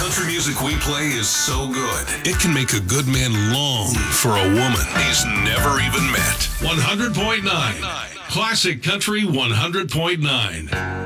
country music we play is so good, it can make a good man long for a woman he's never even met. 100.9. Classic Country 100.9.